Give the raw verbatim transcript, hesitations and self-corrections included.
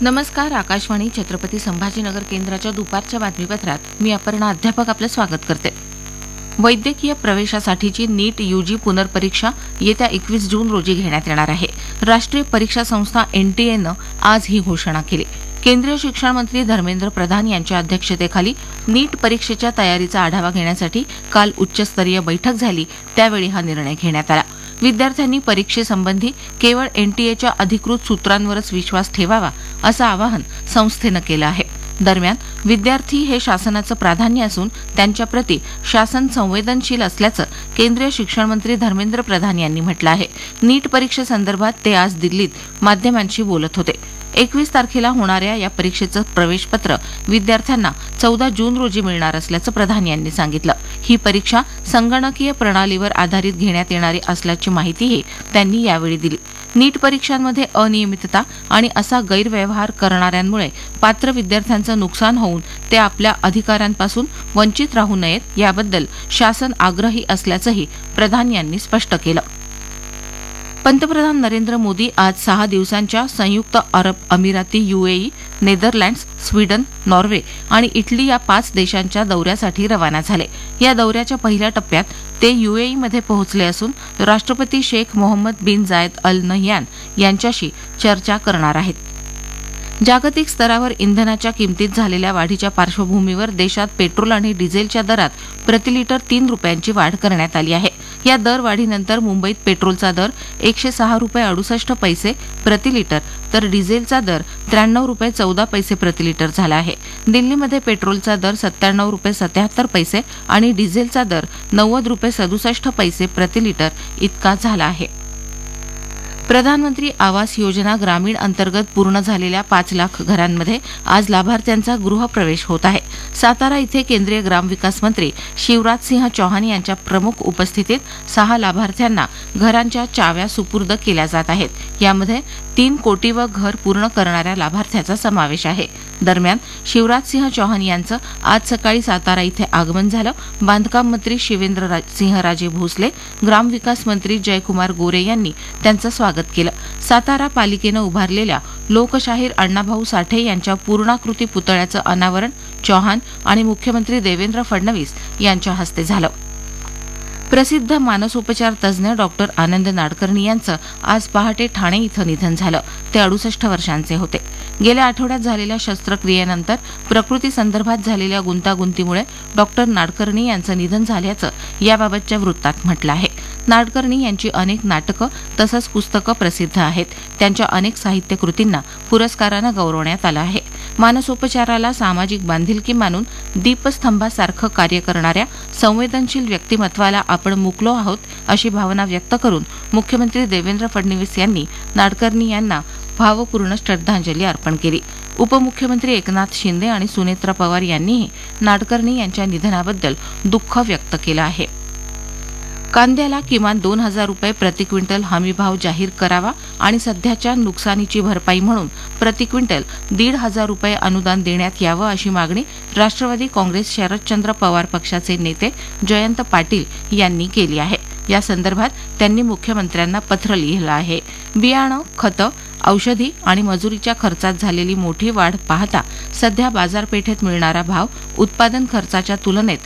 नमस्कार. आकाशवाणी छत्रपती संभाजीनगर केंद्राच्या दुपारच्या बातमीपत्रात मी अपर्णा अध्यापक आपलं स्वागत करते. वैद्यकीय प्रवेशासाठीची नीट यूजी पुनर्परीक्षा येत्या एकवीस जून रोजी घेण्यात येणार आहे. राष्ट्रीय परीक्षा संस्था एनटीएनं आज ही घोषणा केली. केंद्रीय शिक्षण मंत्री धर्मेंद्र प्रधान यांच्या अध्यक्षतेखाली नीट परीक्षेच्या तयारीचा आढावा घेण्यासाठी काल उच्चस्तरीय बैठक झाली, त्यावेळी हा निर्णय घेण्यात आला. विद्यार्थ्यांनी परीक्षेसंबंधी केवळ एनटीएच्या अधिकृत सूत्रांवरच विश्वास ठेवावा असं आवाहन संस्थेनं केलं आहे. दरम्यान विद्यार्थी हे शासनाचं प्राधान्य असून त्यांच्याप्रती शासन संवेदनशील असल्याचं केंद्रीय शिक्षण मंत्री धर्मेंद्र प्रधान यांनी म्हटलं आहे. नीट परीक्षेसंदर्भात ते आज दिल्लीत माध्यमांशी बोलत होते. एकवीस तारखेला होणाऱ्या या परीक्षेचं प्रवेशपत्र विद्यार्थ्यांना चौदा जून रोजी मिळणार असल्याचं प्रधान यांनी सांगितलं. ही परीक्षा संगणकीय प्रणालीवर आधारित घेण्यात येणारी असल्याची माहितीही त्यांनी यावेळी दिली. नीट परीक्षांमध्ये अनियमितता आणि असा गैरव्यवहार करणाऱ्यांमुळे पात्र विद्यार्थ्यांचं नुकसान होऊन ते आपल्या अधिकारांपासून वंचित राहू नयेत याबद्दल शासन आग्रही असल्याचंही प्रधान यांनी स्पष्ट केलं. पंतप्रधान नरेंद्र मोदी आज सहा दिवसांच्या संयुक्त अरब अमिराती, युएई, नेदरलँड्स, स्वीडन, नॉर्वे आणि इटली या पाच देशांच्या दौऱ्यासाठी रवाना झाले. या दौऱ्याच्या पहिल्या टप्प्यात ते युएईमध्ये पोहोचले असून राष्ट्रपती शेख मोहम्मद बिन जायद अल नह्यान यांच्याशी चर्चा करणार आहेत. जागतिक स्तरावर इंधनाच्या किमतीत झालेल्या वाढीच्या पार्श्वभूमीवर देशात पेट्रोल आणि डिझेलच्या दरात प्रतिलिटर तीन रुपयांची वाढ करण्यात आली आहे. या दरवाढीनंतर मुंबईत पेट्रोलचा दर एकशे सहा रुपये अडुसष्ट पैसे प्रतिलिटर तर डिझेलचा दर त्र्याण्णव रुपये चौदा पैसे प्रतिलिटर झाला आहे. दिल्लीमध्ये पेट्रोलचा दर सत्त्याण्णव रुपये सत्याहत्तर पैसे आणि डिझेलचा दर नव्वद रुपये सदुसष्ट पैसे प्रतिलिटर इतका झाला आहे. प्रधानमंत्री आवास योजना ग्रामीण अंतर्गत पूर्ण झालेल्या पाच लाख घरांमध्ये आज लाभार्थ्यांचा गृहप्रवेश होत आहे. सातारा इथे केंद्रीय ग्रामविकास मंत्री शिवराज सिंह चौहान यांच्या प्रमुख उपस्थितीत सहा लाभार्थ्यांना घरांच्या चाव्या सुपूर्द केल्या जात आहेत. यामध्ये तीन कोटी व घर पूर्ण करणाऱ्या लाभार्थ्याचा समावेश आहे. दरम्यान शिवराज सिंह चौहान यांचं आज सकाळी सातारा इथे आगमन झालं. बांधकाम मंत्री शिवेंद्र सिंहराजे भोसले, ग्रामविकास मंत्री जयकुमार गोरे यांनी त्यांचं स्वागत केलं. सातारा पालिकेनं उभारलेल्या लोकशाहीर अण्णाभाऊ साठे यांच्या पूर्णाकृती पुतळ्याचं अनावरण चौहान आणि मुख्यमंत्री देवेंद्र फडणवीस यांच्या हस्ते झालं. प्रसिद्ध मानसोपचार तज्ज्ञ डॉक्टर आनंद नाडकर्णी यांचं आज पहाटे ठाणे इथं निधन झालं. ते अडुसष्ट वर्षांचे होते. गेल्या आठवड्यात झालेल्या शस्त्रक्रियेनंतर प्रकृतीसंदर्भात झालेल्या गुंतागुंतीमुळे डॉक्टर नाडकर्णी यांचं निधन झाल्याचं याबाबतच्या वृत्तात म्हटलं आहे. नाडकर्णी यांची अनेक नाटकं तसंच पुस्तकं प्रसिद्ध आहेत. त्यांच्या अनेक साहित्य कृतींना पुरस्कारानं गौरवण्यात आलं आहे. मानसोपचाराला सामाजिक बांधिलकी मानून दीपस्तंभासारखं कार्य करणाऱ्या संवेदनशील व्यक्तिमत्वाला आपण मुकलो आहोत अशी भावना व्यक्त करून मुख्यमंत्री देवेंद्र फडणवीस यांनी नाडकर्णी यांना भावपूर्ण श्रद्धांजली अर्पण केली. उपमुख्यमंत्री एकनाथ शिंदे आणि सुनेत्रा पवार यांनीही नाडकर्णी यांच्या निधनाबद्दल दुःख व्यक्त केलं आहे. कांद्याला किमान दोन हजार रुपये प्रति क्विंटल हमीभाव जाहीर करावा आणि सध्याच्या नुकसानीची भरपाई म्हणून प्रति क्विंटल दीड हजार रुपये अनुदान देण्यात यावं अशी मागणी राष्ट्रवादी काँग्रेस शरदचंद्र पवार पक्षाचे नेते जयंत पाटील यांनी केली आहे. या संदर्भात त्यांनी मुख्यमंत्र्यांना पत्र लिहिलं आहे. बियाणं, खतं, औषधी आणि मजुरीच्या खर्चात झालेली मोठी वाढ पाहता सध्या बाजारपेठेत मिळणारा भाव उत्पादन खर्चाच्या तुलनेत